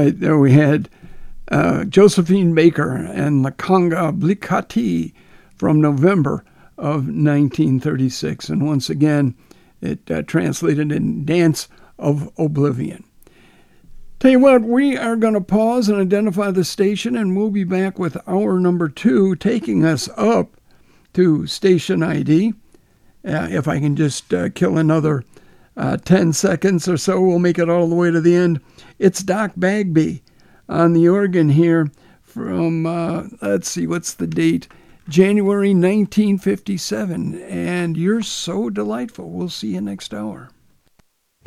right, there we had Josephine Baker and La Conga Blicati from November of 1936. And once again, it translated in Dance of Oblivion. Tell you what, we are going to pause and identify the station, and we'll be back with hour number 2, taking us up to station ID. If I can just kill another 10 seconds or so, we'll make it all the way to the end. It's Doc Bagby on the organ here from, let's see, what's the date? January 1957. And you're so delightful. We'll see you next hour.